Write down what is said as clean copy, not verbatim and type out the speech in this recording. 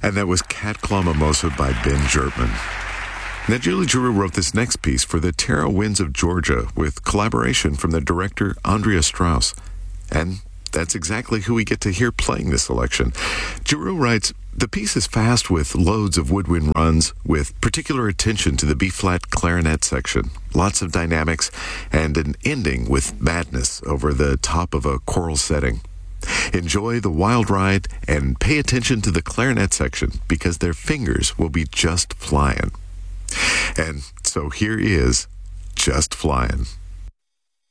And that was Cat Claw Mimosa by Ben Jertman. Now, Julie Giroux wrote this next piece for the Tarot Winds of Georgia with collaboration from the director Andrea Strauss. And that's exactly who we get to hear playing this selection. Giroux writes, the piece is fast with loads of woodwind runs, with particular attention to the B-flat clarinet section, lots of dynamics, and an ending with madness over the top of a choral setting. Enjoy the wild ride and pay attention to the clarinet section because their fingers will be just flying. And so here is Just Flying.